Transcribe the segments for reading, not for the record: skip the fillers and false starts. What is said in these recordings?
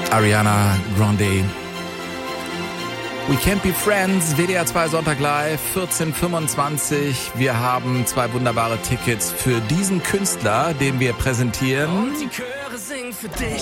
Ariana Grande. We Can't Be Friends, WDR 2 Sonntag live, 14:25. Wir haben 2 wunderbare Tickets für diesen Künstler, den wir präsentieren. Und die Chöre singen für dich.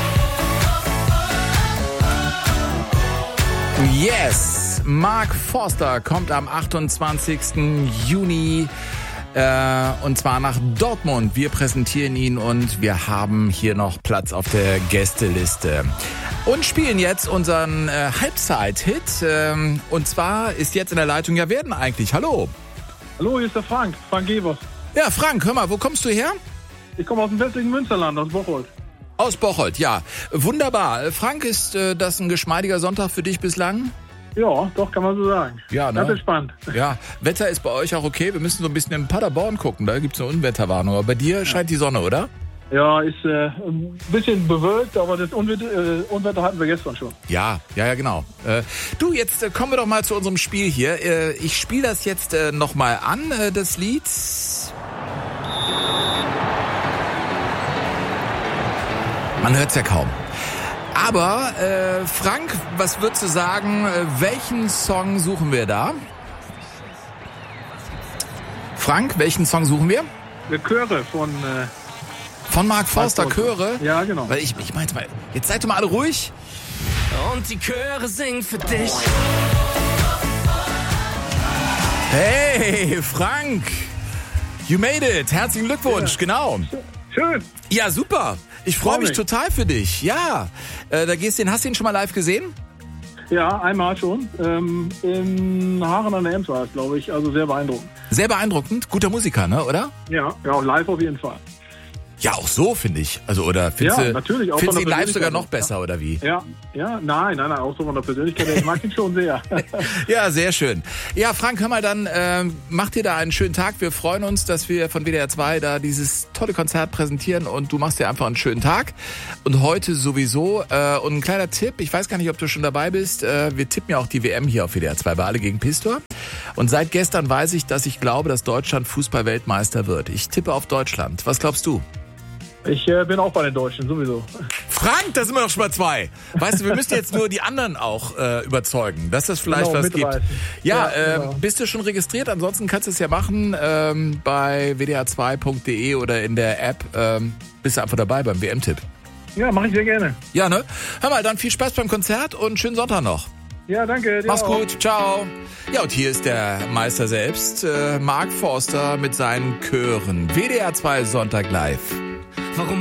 Yes! Mark Forster kommt am 28. Juni und zwar nach Dortmund. Wir präsentieren ihn und wir haben hier noch Platz auf der Gästeliste. Und spielen jetzt unseren Halbzeit-Hit. Und zwar ist jetzt in der Leitung, ja, wer denn eigentlich? Hallo. Hallo, hier ist der Frank Gebers. Ja, Frank, hör mal, wo kommst du her? Ich komme aus dem westlichen Münsterland, aus Bocholt. Aus Bocholt, ja. Wunderbar. Frank, ist das ein geschmeidiger Sonntag für dich bislang? Ja, doch, kann man so sagen. Ja, ne? Das ist spannend. Ja, Wetter ist bei euch auch okay. Wir müssen so ein bisschen in Paderborn gucken, da gibt's eine Unwetterwarnung. Aber bei dir scheint die Sonne, oder? Ja, ist ein bisschen bewölkt, aber das Unwetter hatten wir gestern schon. Ja, genau. Du, jetzt kommen wir doch mal zu unserem Spiel hier. Ich spiele das jetzt nochmal an, das Lied. Man hört's ja kaum. Aber, Frank, was würdest du sagen, welchen Song suchen wir da? Frank, welchen Song suchen wir? Wir Chöre von Mark Forster, Chöre? Ja, genau. Weil ich meinte mal, jetzt seid doch mal alle ruhig. Und die Chöre singen für dich. Hey, Frank, you made it. Herzlichen Glückwunsch, ja. Genau. Schön. Ja, super. Ich freue mich total für dich. Ja, hast du ihn schon mal live gesehen? Ja, einmal schon. In Haaren an der Ems war es, glaube ich. Also sehr beeindruckend. Sehr beeindruckend. Guter Musiker, ne, oder? Ja, live auf jeden Fall. Ja, auch so, finde ich. Also, oder findest du ihn live sogar noch besser, oder wie? Ja, nein, auch so von der Persönlichkeit. Ich mag ihn schon sehr. Ja, sehr schön. Ja, Frank, hör mal, dann mach dir da einen schönen Tag. Wir freuen uns, dass wir von WDR 2 da dieses tolle Konzert präsentieren und du machst dir einfach einen schönen Tag. Und heute sowieso. Und ein kleiner Tipp, ich weiß gar nicht, ob du schon dabei bist. Wir tippen ja auch die WM hier auf WDR 2 bei Alle gegen Pistor. Und seit gestern weiß ich, dass ich glaube, dass Deutschland Fußball-Weltmeister wird. Ich tippe auf Deutschland. Was glaubst du? Ich bin auch bei den Deutschen, sowieso. Frank, da sind wir doch schon mal 2. Weißt du, wir müssen jetzt nur die anderen auch überzeugen, dass das vielleicht was gibt. Ja, genau. Bist du schon registriert? Ansonsten kannst du es ja machen bei wdr2.de oder in der App. Bist du einfach dabei beim WM-Tipp. Ja, mache ich sehr gerne. Ja, ne? Hör mal, dann viel Spaß beim Konzert und schönen Sonntag noch. Ja, danke. Mach's gut, ciao. Ja, und hier ist der Meister selbst, Mark Forster mit seinen Chören. WDR 2 Sonntag live. Warum